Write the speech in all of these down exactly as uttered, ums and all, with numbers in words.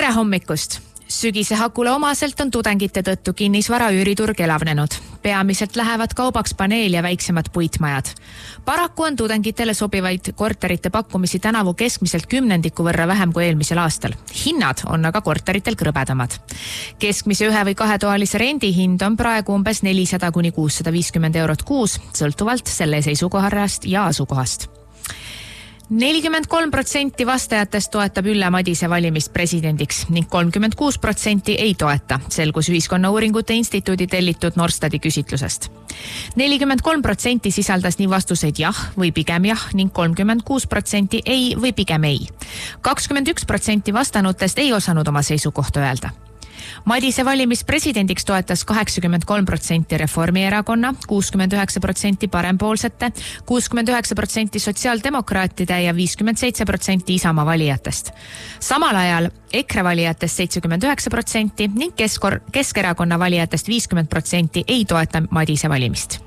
Tere hommikust! Sügise hakule omaselt on tudengite tõttu kinnisvara üüriturg elavnenud. Peamiselt lähevad kaubaks paneel ja väiksemad puitmajad. Paraku on tudengitele sobivaid korterite pakkumisi tänavu keskmiselt kümnendiku võrra vähem kui eelmisel aastal. Hinnad on aga korteritel krõbedamad. Keskmise ühe või kahetoalise rendi hind on praegu umbes nelisada kuni kuussada viiskümmend eurot kuus, sõltuvalt selle seisukohast ja asukohast. nelikümmend kolm protsenti vastajatest toetab Ülle Madise valimist presidendiks ning kolmkümmend kuus protsenti ei toeta, selgus Ühiskonnauuringute Instituudi tellitud Norstati küsitlusest. nelikümmend kolm protsenti sisaldas nii vastuseid jah või pigem jah ning kolmkümmend kuus protsenti ei või pigem ei. kakskümmend üks protsenti vastanutest ei osanud oma seisukohta öelda. Madise valimist presidendiks toetas kaheksakümmend kolm protsenti Reformierakonna, kuuskümmend üheksa protsenti parempoolsete, kuuskümmend üheksa protsenti sotsiaaldemokraatide ja viiskümmend seitse protsenti Isamaa valijatest. Samal ajal EKRE valijatest seitsekümmend üheksa protsenti ning Keskor- Keskerakonna valijatest viiskümmend protsenti ei toeta Madise valimist.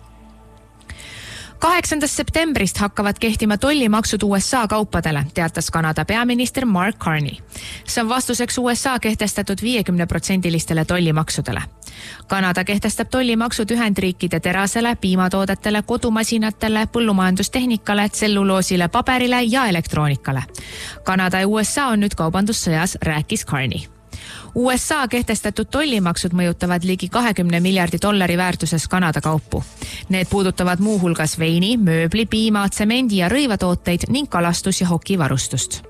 kaheksandast septembrist hakkavad kehtima tollimaksud U S A kaupadele, teatas Kanada peaminister Mark Carney. See on vastuseks U S A kehtestatud viiekümne protsendilistele tollimaksudele. Kanada kehtestab tollimaksud Ühendriikide terasele, piimatoodetele, kodumasinatele, põllumajandustehnikale, tselluloosile, paberile ja elektroonikale. Kanada ja U S A on nüüd kaubandussõjas, rääkis Carney. U S A kehtestatud tollimaksud mõjutavad ligi kahekümne miljardi dollari väärtuses Kanada kaupu. Need puudutavad muuhulgas veini, mööbli, piima, tsemendi ja rõivatooteid ning kalastus- ja hokivarustust.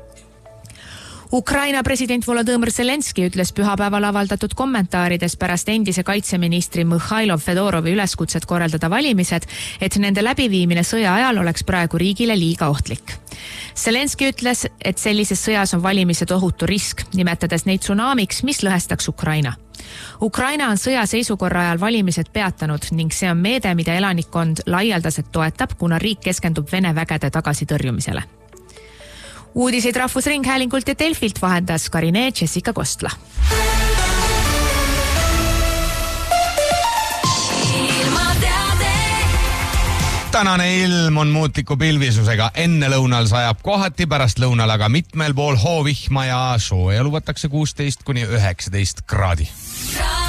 Ukraina president Volodõmõr Zelenski ütles pühapäeval avaldatud kommentaarides pärast endise kaitseministri Mihhailo Fedorovi üleskutset korraldada valimised, et nende läbiviimine sõja ajal oleks praegu riigile liiga ohtlik. Zelenski ütles, et sellises sõjas on valimised ohutu risk, nimetades neid tsunamiks, mis lõhestaks Ukraina. Ukraina on sõja seisukorra ajal valimised peatanud ning see on meede, mida elanikkond laialdaselt toetab, kuna riik keskendub Vene vägede tagasitõrjumisele. Uudiseid Rahvusringhäälingult ja Delfilt vahendas Karine Jessica Kostla. Tänane ilm on muutliku pilvisusega. Enne lõunal sajab kohati, pärast lõunal aga mitmel pool hoovihma ja sooja lubatakse kuusteist kuni üheksateist kraadi.